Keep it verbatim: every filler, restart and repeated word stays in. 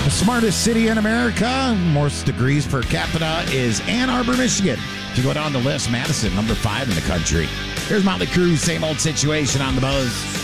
The smartest city in America, most degrees per capita, is Ann Arbor, Michigan. If you go down the list, Madison, number five in the country. Here's Motley Crue's Same Old Situation on the Buzz.